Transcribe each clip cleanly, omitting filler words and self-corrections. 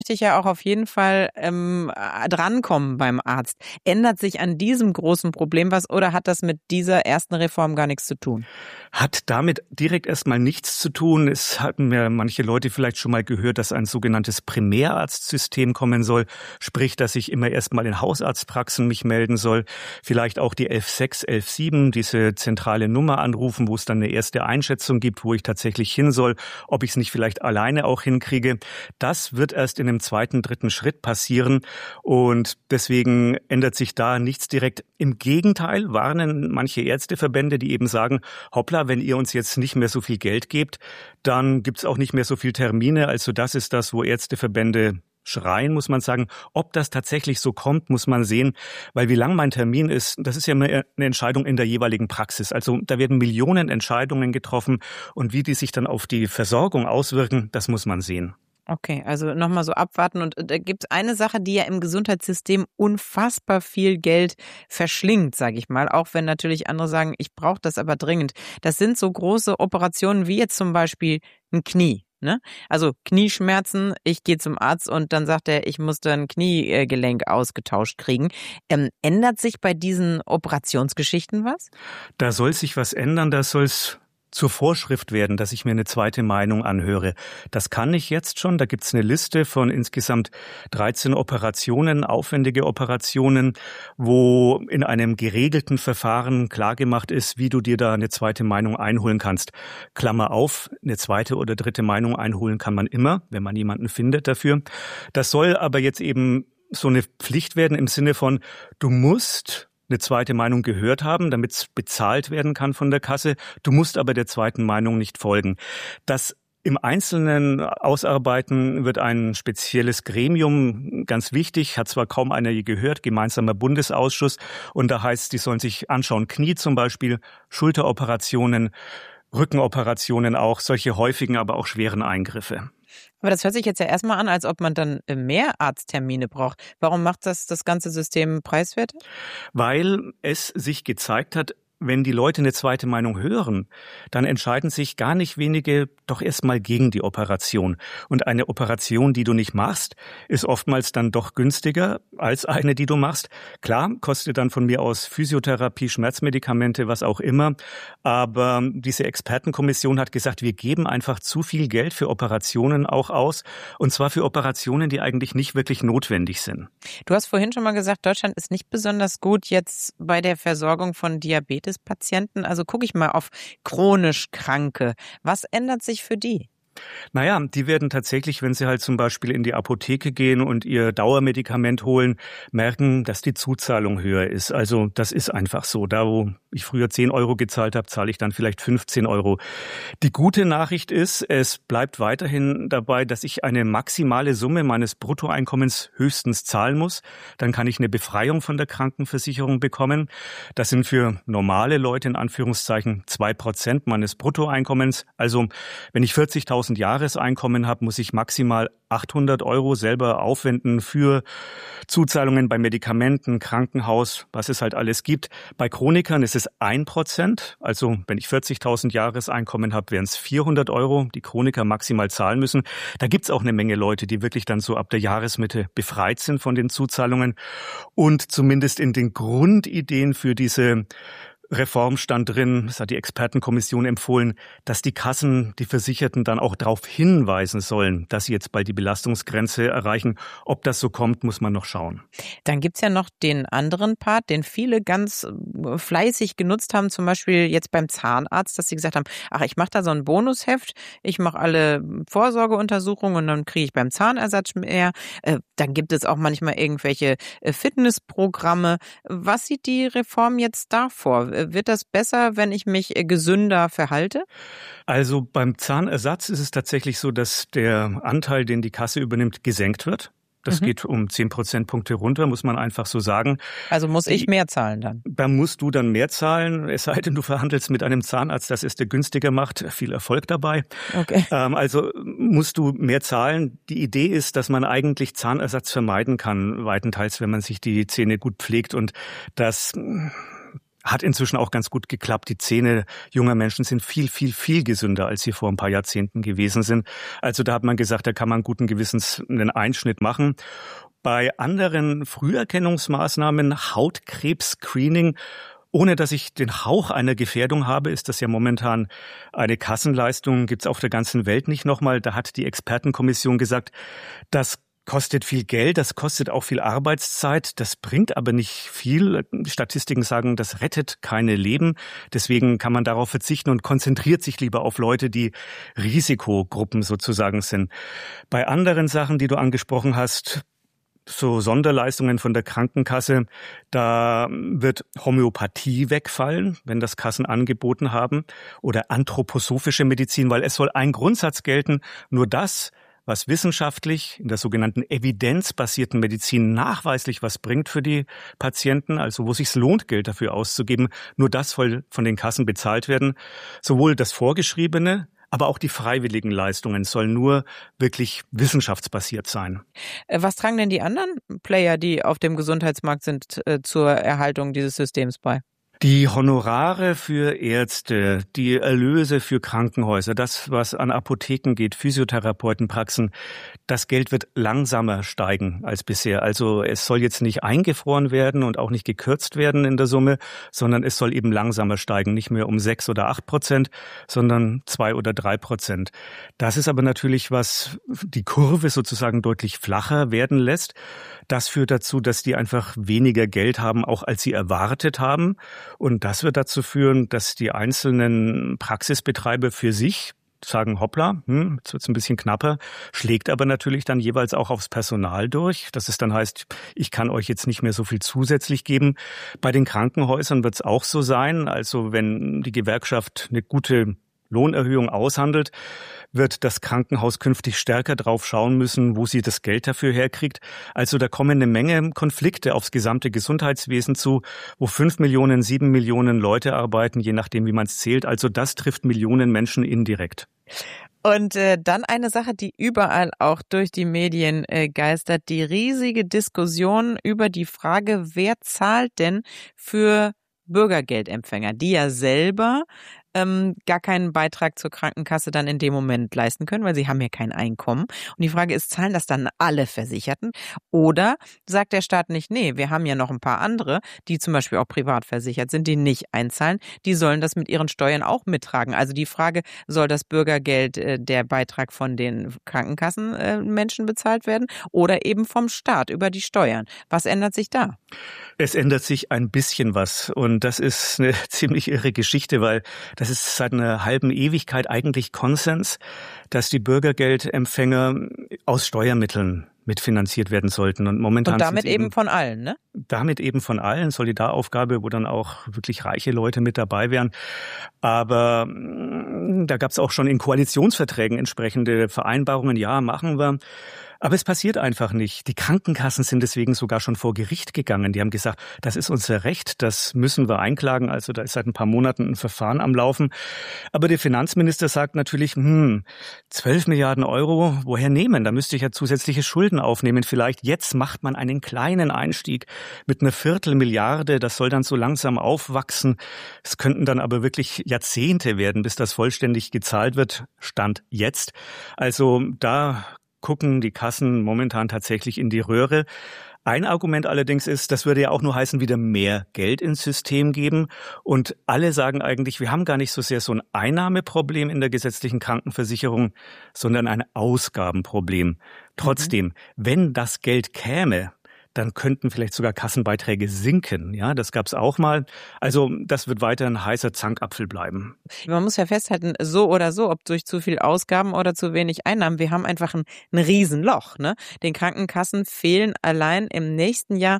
möchte ich ja auch auf jeden Fall drankommen beim Arzt. Ändert sich an diesem großen Problem was oder hat das mit dieser ersten Reform gar nichts zu tun? Hat damit direkt erstmal nichts zu tun. Es hatten mir manche Leute vielleicht schon mal gehört, dass ein sogenanntes Primärarztsystem kommen soll. Sprich, dass ich immer erstmal in Hausarztpraxen mich melden soll. Vielleicht auch die 116, 117, diese zentrale Nummer anrufen, wo es dann eine erste Einschätzung gibt, wo ich tatsächlich hin soll, ob ich es nicht vielleicht alleine auch hinkriege. Das wird erst in einem zweiten, dritten Schritt passieren. Und deswegen ändert sich da nichts direkt. Im Gegenteil warnen manche Ärzteverbände, die eben sagen, hoppla, wenn ihr uns jetzt nicht mehr so viel Geld gebt, dann gibt's auch nicht mehr so viel Termine. Also das ist das, wo Ärzteverbände schreien, muss man sagen. Ob das tatsächlich so kommt, muss man sehen. Weil wie lang mein Termin ist, das ist ja immer eine Entscheidung in der jeweiligen Praxis. Also da werden Millionen Entscheidungen getroffen. Und wie die sich dann auf die Versorgung auswirken, das muss man sehen. Okay, also nochmal so abwarten. Und da gibt es eine Sache, die ja im Gesundheitssystem unfassbar viel Geld verschlingt, sage ich mal. Auch wenn natürlich andere sagen, ich brauche das aber dringend. Das sind so große Operationen wie jetzt zum Beispiel ein Knie. Ne? Also Knieschmerzen, ich gehe zum Arzt und dann sagt er, ich muss da ein Kniegelenk ausgetauscht kriegen. Ändert sich bei diesen Operationsgeschichten was? Da soll sich was ändern, da soll es zur Vorschrift werden, dass ich mir eine zweite Meinung anhöre. Das kann ich jetzt schon. Da gibt's eine Liste von insgesamt 13 Operationen, aufwendige Operationen, wo in einem geregelten Verfahren klargemacht ist, wie du dir da eine zweite Meinung einholen kannst. Klammer auf, eine zweite oder dritte Meinung einholen kann man immer, wenn man jemanden findet dafür. Das soll aber jetzt eben so eine Pflicht werden im Sinne von, du musst eine zweite Meinung gehört haben, damit es bezahlt werden kann von der Kasse. Du musst aber der zweiten Meinung nicht folgen. Das im Einzelnen ausarbeiten wird ein spezielles Gremium, ganz wichtig, hat zwar kaum einer je gehört, gemeinsamer Bundesausschuss. Und da heißt es, die sollen sich anschauen, Knie zum Beispiel, Schulteroperationen, Rückenoperationen auch, solche häufigen, aber auch schweren Eingriffe. Aber das hört sich jetzt ja erstmal an, als ob man dann mehr Arzttermine braucht. Warum macht das ganze System preiswerter? Weil es sich gezeigt hat, wenn die Leute eine zweite Meinung hören, dann entscheiden sich gar nicht wenige doch erstmal gegen die Operation. Und eine Operation, die du nicht machst, ist oftmals dann doch günstiger als eine, die du machst. Klar, kostet dann von mir aus Physiotherapie, Schmerzmedikamente, was auch immer. Aber diese Expertenkommission hat gesagt, wir geben einfach zu viel Geld für Operationen auch aus. Und zwar für Operationen, die eigentlich nicht wirklich notwendig sind. Du hast vorhin schon mal gesagt, Deutschland ist nicht besonders gut jetzt bei der Versorgung von Diabetespatienten. Also gucke ich mal auf chronisch Kranke. Was ändert sich für die? Naja, die werden tatsächlich, wenn sie halt zum Beispiel in die Apotheke gehen und ihr Dauermedikament holen, merken, dass die Zuzahlung höher ist. Also das ist einfach so. Da, wo ich früher 10 Euro gezahlt habe, zahle ich dann vielleicht 15 Euro. Die gute Nachricht ist, es bleibt weiterhin dabei, dass ich eine maximale Summe meines Bruttoeinkommens höchstens zahlen muss. Dann kann ich eine Befreiung von der Krankenversicherung bekommen. Das sind für normale Leute in Anführungszeichen 2% meines Bruttoeinkommens. Also wenn ich 40.000 Jahreseinkommen habe, muss ich maximal 800 Euro selber aufwenden für Zuzahlungen bei Medikamenten, Krankenhaus, was es halt alles gibt. Bei Chronikern ist es 1%. Also wenn ich 40.000 Jahreseinkommen habe, wären es 400 Euro, die Chroniker maximal zahlen müssen. Da gibt es auch eine Menge Leute, die wirklich dann so ab der Jahresmitte befreit sind von den Zuzahlungen. Und zumindest in den Grundideen für diese Reform stand drin, das hat die Expertenkommission empfohlen, dass die Kassen, die Versicherten dann auch darauf hinweisen sollen, dass sie jetzt bald die Belastungsgrenze erreichen. Ob das so kommt, muss man noch schauen. Dann gibt's ja noch den anderen Part, den viele ganz fleißig genutzt haben, zum Beispiel jetzt beim Zahnarzt, dass sie gesagt haben, ach, ich mache da so ein Bonusheft, ich mache alle Vorsorgeuntersuchungen und dann kriege ich beim Zahnersatz mehr. Dann gibt es auch manchmal irgendwelche Fitnessprogramme. Was sieht die Reform jetzt da vor? Wird das besser, wenn ich mich gesünder verhalte? Also beim Zahnersatz ist es tatsächlich so, dass der Anteil, den die Kasse übernimmt, gesenkt wird. Das geht um 10 Prozentpunkte runter, muss man einfach so sagen. Also muss ich mehr zahlen dann? Da musst du dann mehr zahlen, es sei denn, du verhandelst mit einem Zahnarzt, dass es dir günstiger macht. Viel Erfolg dabei. Okay. Also musst du mehr zahlen. Die Idee ist, dass man eigentlich Zahnersatz vermeiden kann, weitenteils, wenn man sich die Zähne gut pflegt. Und das hat inzwischen auch ganz gut geklappt. Die Zähne junger Menschen sind viel, viel, viel gesünder, als sie vor ein paar Jahrzehnten gewesen sind. Also da hat man gesagt, da kann man guten Gewissens einen Einschnitt machen. Bei anderen Früherkennungsmaßnahmen, Hautkrebs-Screening, ohne dass ich den Hauch einer Gefährdung habe, ist das ja momentan eine Kassenleistung, gibt's auf der ganzen Welt nicht nochmal. Da hat die Expertenkommission gesagt, das kostet viel Geld, das kostet auch viel Arbeitszeit, das bringt aber nicht viel. Statistiken sagen, das rettet keine Leben. Deswegen kann man darauf verzichten und konzentriert sich lieber auf Leute, die Risikogruppen sozusagen sind. Bei anderen Sachen, die du angesprochen hast, so Sonderleistungen von der Krankenkasse, da wird Homöopathie wegfallen, wenn das Kassen angeboten haben, oder anthroposophische Medizin, weil es soll ein Grundsatz gelten, nur das, was wissenschaftlich in der sogenannten evidenzbasierten Medizin nachweislich was bringt für die Patienten, also wo es sich lohnt, Geld dafür auszugeben, nur das soll von den Kassen bezahlt werden. Sowohl das Vorgeschriebene, aber auch die freiwilligen Leistungen sollen nur wirklich wissenschaftsbasiert sein. Was tragen denn die anderen Player, die auf dem Gesundheitsmarkt sind, zur Erhaltung dieses Systems bei? Die Honorare für Ärzte, die Erlöse für Krankenhäuser, das, was an Apotheken geht, Physiotherapeutenpraxen, das Geld wird langsamer steigen als bisher. Also es soll jetzt nicht eingefroren werden und auch nicht gekürzt werden in der Summe, sondern es soll eben langsamer steigen, nicht mehr um 6 oder 8%, sondern 2 oder 3%. Das ist aber natürlich, was die Kurve sozusagen deutlich flacher werden lässt. Das führt dazu, dass die einfach weniger Geld haben, auch als sie erwartet haben. Und das wird dazu führen, dass die einzelnen Praxisbetreiber für sich sagen, hoppla, jetzt wird's ein bisschen knapper, schlägt aber natürlich dann jeweils auch aufs Personal durch, dass es dann heißt, ich kann euch jetzt nicht mehr so viel zusätzlich geben. Bei den Krankenhäusern wird's auch so sein, also wenn die Gewerkschaft eine gute Lohnerhöhung aushandelt, wird das Krankenhaus künftig stärker drauf schauen müssen, wo sie das Geld dafür herkriegt. Also da kommen eine Menge Konflikte aufs gesamte Gesundheitswesen zu, wo 5 Millionen, 7 Millionen Leute arbeiten, je nachdem, wie man es zählt. Also das trifft Millionen Menschen indirekt. Und dann eine Sache, die überall auch durch die Medien geistert, die riesige Diskussion über die Frage, wer zahlt denn für Bürgergeldempfänger, die ja selber gar keinen Beitrag zur Krankenkasse dann in dem Moment leisten können, weil sie haben ja kein Einkommen. Und die Frage ist, zahlen das dann alle Versicherten? Oder sagt der Staat nicht, nee, wir haben ja noch ein paar andere, die zum Beispiel auch privat versichert sind, die nicht einzahlen, die sollen das mit ihren Steuern auch mittragen. Also die Frage, soll das Bürgergeld, der Beitrag von den Krankenkassenmenschen bezahlt werden oder eben vom Staat über die Steuern? Was ändert sich da? Es ändert sich ein bisschen was und das ist eine ziemlich irre Geschichte, weil das ist seit einer halben Ewigkeit eigentlich Konsens, dass die Bürgergeldempfänger aus Steuermitteln mitfinanziert werden sollten. Und momentan und damit eben von allen, ne? Damit eben von allen, Solidaraufgabe, wo dann auch wirklich reiche Leute mit dabei wären. Aber da gab es auch schon in Koalitionsverträgen entsprechende Vereinbarungen, ja, machen wir. Aber es passiert einfach nicht. Die Krankenkassen sind deswegen sogar schon vor Gericht gegangen. Die haben gesagt, das ist unser Recht, das müssen wir einklagen. Also da ist seit ein paar Monaten ein Verfahren am Laufen. Aber der Finanzminister sagt natürlich, 12 Milliarden Euro, woher nehmen? Da müsste ich ja zusätzliche Schulden aufnehmen. Vielleicht jetzt macht man einen kleinen Einstieg mit einer Viertelmilliarde. Das soll dann so langsam aufwachsen. Es könnten dann aber wirklich Jahrzehnte werden, bis das vollständig gezahlt wird. Stand jetzt. Also da gucken die Kassen momentan tatsächlich in die Röhre. Ein Argument allerdings ist, das würde ja auch nur heißen, wieder mehr Geld ins System geben. Und alle sagen eigentlich, wir haben gar nicht so sehr so ein Einnahmeproblem in der gesetzlichen Krankenversicherung, sondern ein Ausgabenproblem. Trotzdem, wenn das Geld käme, dann könnten vielleicht sogar Kassenbeiträge sinken. Ja, das gab's auch mal. Also das wird weiter ein heißer Zankapfel bleiben. Man muss ja festhalten, so oder so, ob durch zu viel Ausgaben oder zu wenig Einnahmen, wir haben einfach ein Riesenloch. Ne? Den Krankenkassen fehlen allein im nächsten Jahr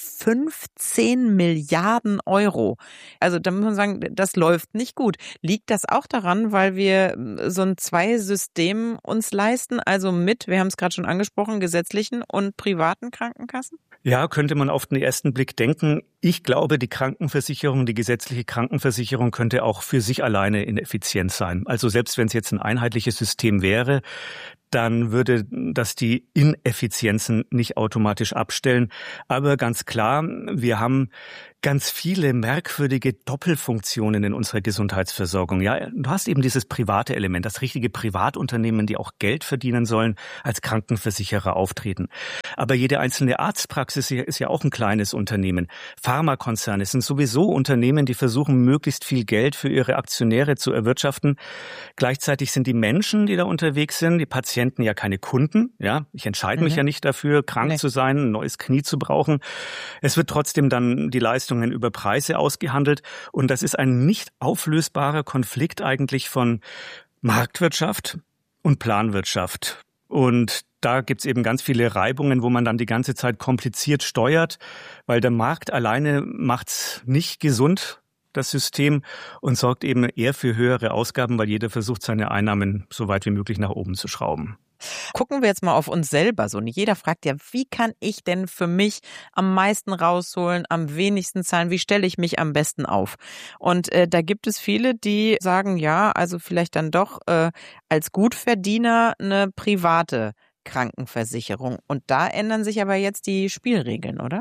15 Milliarden Euro. Also da muss man sagen, das läuft nicht gut. Liegt das auch daran, weil wir so ein Zwei-System uns leisten, also mit, wir haben es gerade schon angesprochen, gesetzlichen und privaten Krankenkassen? Ja, könnte man auf den ersten Blick denken. Ich glaube, die Krankenversicherung, die gesetzliche Krankenversicherung könnte auch für sich alleine ineffizient sein. Also selbst wenn es jetzt ein einheitliches System wäre, dann würde das die Ineffizienzen nicht automatisch abstellen. Aber ganz klar, wir haben ganz viele merkwürdige Doppelfunktionen in unserer Gesundheitsversorgung. Ja, du hast eben dieses private Element, das richtige Privatunternehmen, die auch Geld verdienen sollen, als Krankenversicherer auftreten. Aber jede einzelne Arztpraxis ist ja auch ein kleines Unternehmen. Pharmakonzerne sind sowieso Unternehmen, die versuchen, möglichst viel Geld für ihre Aktionäre zu erwirtschaften. Gleichzeitig sind die Menschen, die da unterwegs sind, die Patienten ja keine Kunden. Ja, ich entscheide mich ja nicht dafür, krank zu sein, ein neues Knie zu brauchen. Es wird trotzdem dann die Leistung über Preise ausgehandelt. Und das ist ein nicht auflösbarer Konflikt eigentlich von Marktwirtschaft und Planwirtschaft. Und da gibt's eben ganz viele Reibungen, wo man dann die ganze Zeit kompliziert steuert, weil der Markt alleine macht's nicht gesund, das System, und sorgt eben eher für höhere Ausgaben, weil jeder versucht, seine Einnahmen so weit wie möglich nach oben zu schrauben. Gucken wir jetzt mal auf uns selber so. Und jeder fragt ja, wie kann ich denn für mich am meisten rausholen, am wenigsten zahlen? Wie stelle ich mich am besten auf? Und da gibt es viele, die sagen, ja, also vielleicht dann doch als Gutverdiener eine private Krankenversicherung. Und da ändern sich aber jetzt die Spielregeln, oder?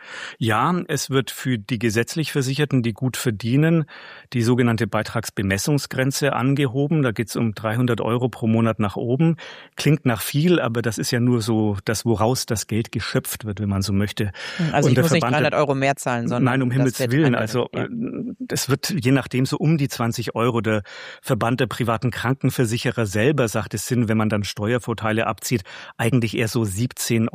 Ja, es wird für die gesetzlich Versicherten, die gut verdienen, die sogenannte Beitragsbemessungsgrenze angehoben. Da geht es um 300 € pro Monat nach oben. Klingt nach viel, aber das ist ja nur so das, woraus das Geld geschöpft wird, wenn man so möchte. Also ich muss nicht 300 € mehr zahlen, sondern... Nein, um Himmels Willen. Also es wird je nachdem so um die 20 €. Der Verband der privaten Krankenversicherer selber sagt, es sind, wenn man dann Steuervorteile abzieht, eigentlich eher so 17,50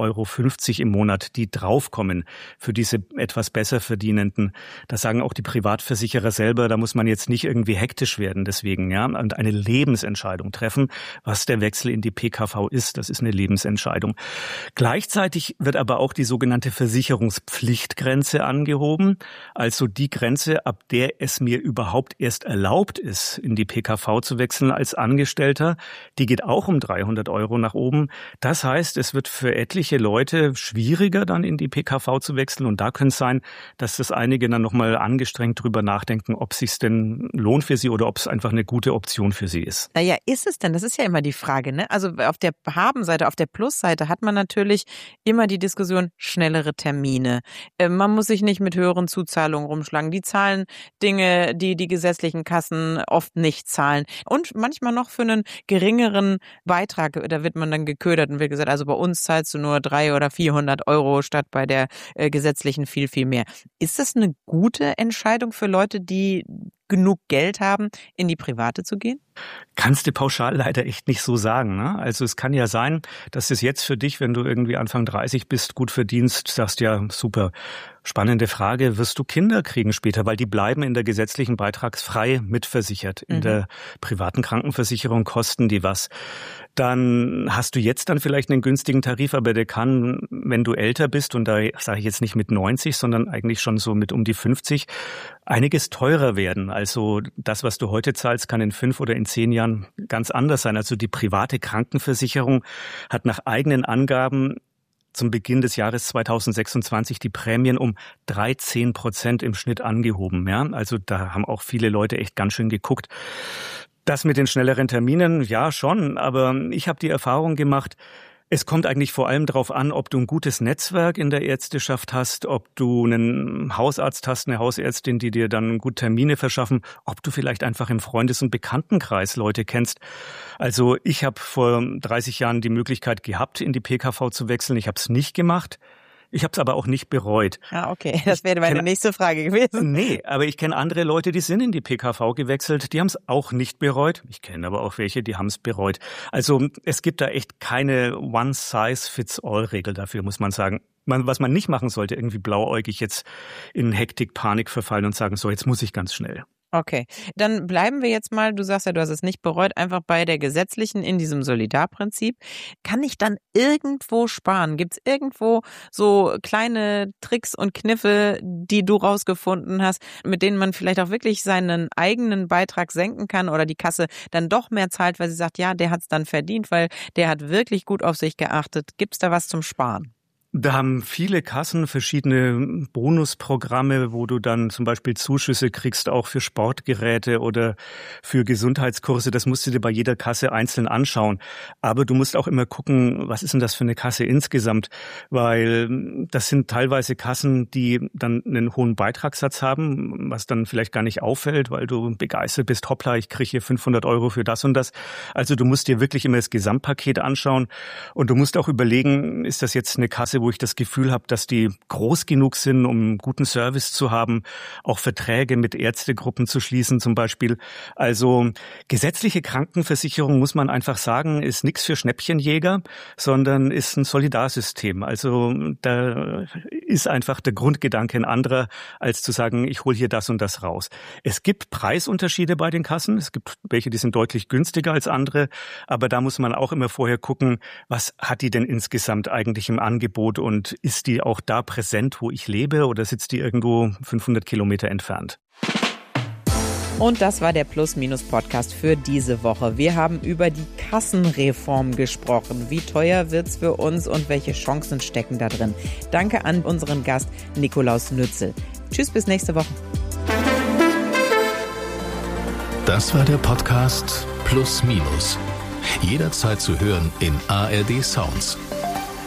€ im Monat, die draufkommen für diese etwas besser Verdienenden. Das sagen auch die Privatversicherer selber, da muss man jetzt nicht irgendwie hektisch werden deswegen, ja, und eine Lebensentscheidung treffen, was der Wechsel in die PKV ist. Das ist eine Lebensentscheidung. Gleichzeitig wird aber auch die sogenannte Versicherungspflichtgrenze angehoben, also die Grenze, ab der es mir überhaupt erst erlaubt ist, in die PKV zu wechseln als Angestellter. Die geht auch um 300 € nach oben. Das heißt, es wird für etliche Leute schwieriger, dann in die PKV zu wechseln. Und da könnte es sein, dass das einige dann nochmal angestrengt drüber nachdenken, ob es sich denn lohnt für sie oder ob es einfach eine gute Option für sie ist. Naja, ist es denn? Das ist ja immer die Frage, ne? Also auf der Habenseite, auf der Plusseite hat man natürlich immer die Diskussion, schnellere Termine. Man muss sich nicht mit höheren Zuzahlungen rumschlagen. Die zahlen Dinge, die die gesetzlichen Kassen oft nicht zahlen. Und manchmal noch für einen geringeren Beitrag, da wird man dann geködert und wird gesagt, also bei uns zahlst du nur 300 oder 400 € statt bei der gesetzlichen viel, viel mehr. Ist das eine gute Entscheidung für Leute, die genug Geld haben, in die Private zu gehen? Kannst du pauschal leider echt nicht so sagen, ne? Also es kann ja sein, dass es jetzt für dich, wenn du irgendwie Anfang 30 bist, gut verdienst, sagst ja, super. Spannende Frage, wirst du Kinder kriegen später? Weil die bleiben in der gesetzlichen beitragsfrei mitversichert. In der privaten Krankenversicherung kosten die was. Dann hast du jetzt dann vielleicht einen günstigen Tarif, aber der kann, wenn du älter bist, und da sage ich jetzt nicht mit 90, sondern eigentlich schon so mit um die 50, einiges teurer werden. Also das, was du heute zahlst, kann in 5 oder in 10 Jahren ganz anders sein. Also die private Krankenversicherung hat nach eigenen Angaben zum Beginn des Jahres 2026 die Prämien um 13% im Schnitt angehoben. Ja? Also da haben auch viele Leute echt ganz schön geguckt. Das mit den schnelleren Terminen, ja schon, aber ich habe die Erfahrung gemacht, es kommt eigentlich vor allem darauf an, ob du ein gutes Netzwerk in der Ärzteschaft hast, ob du einen Hausarzt hast, eine Hausärztin, die dir dann gut Termine verschaffen, ob du vielleicht einfach im Freundes- und Bekanntenkreis Leute kennst. Also ich habe vor 30 Jahren die Möglichkeit gehabt, in die PKV zu wechseln. Ich habe es nicht gemacht. Ich habe es aber auch nicht bereut. Ah, okay. Das wäre meine nächste Frage gewesen. Nee, aber ich kenne andere Leute, die sind in die PKV gewechselt, die haben es auch nicht bereut. Ich kenne aber auch welche, die haben es bereut. Also es gibt da echt keine One-Size-Fits-All-Regel dafür, muss man sagen. Was man nicht machen sollte, irgendwie blauäugig jetzt in Hektik, Panik verfallen und sagen, so, jetzt muss ich ganz schnell. Okay, dann bleiben wir jetzt mal, du sagst ja, du hast es nicht bereut, einfach bei der gesetzlichen in diesem Solidarprinzip. Kann ich dann irgendwo sparen? Gibt es irgendwo so kleine Tricks und Kniffe, die du rausgefunden hast, mit denen man vielleicht auch wirklich seinen eigenen Beitrag senken kann oder die Kasse dann doch mehr zahlt, weil sie sagt, ja, der hat es dann verdient, weil der hat wirklich gut auf sich geachtet. Gibt es da was zum Sparen? Da haben viele Kassen verschiedene Bonusprogramme, wo du dann zum Beispiel Zuschüsse kriegst, auch für Sportgeräte oder für Gesundheitskurse. Das musst du dir bei jeder Kasse einzeln anschauen. Aber du musst auch immer gucken, was ist denn das für eine Kasse insgesamt? Weil das sind teilweise Kassen, die dann einen hohen Beitragssatz haben, was dann vielleicht gar nicht auffällt, weil du begeistert bist. Hoppla, ich kriege hier 500 € für das und das. Also du musst dir wirklich immer das Gesamtpaket anschauen und du musst auch überlegen, ist das jetzt eine Kasse, wo ich das Gefühl habe, dass die groß genug sind, um guten Service zu haben, auch Verträge mit Ärztegruppen zu schließen zum Beispiel. Also gesetzliche Krankenversicherung, muss man einfach sagen, ist nichts für Schnäppchenjäger, sondern ist ein Solidarsystem. Also da ist einfach der Grundgedanke ein anderer, als zu sagen, ich hole hier das und das raus. Es gibt Preisunterschiede bei den Kassen. Es gibt welche, die sind deutlich günstiger als andere. Aber da muss man auch immer vorher gucken, was hat die denn insgesamt eigentlich im Angebot und ist die auch da präsent, wo ich lebe, oder sitzt die irgendwo 500 Kilometer entfernt? Und das war der Plus-Minus-Podcast für diese Woche. Wir haben über die Kassenreform gesprochen. Wie teuer wird's für uns und welche Chancen stecken da drin? Danke an unseren Gast Nikolaus Nützel. Tschüss, bis nächste Woche. Das war der Podcast Plus Minus. Jederzeit zu hören in ARD Sounds.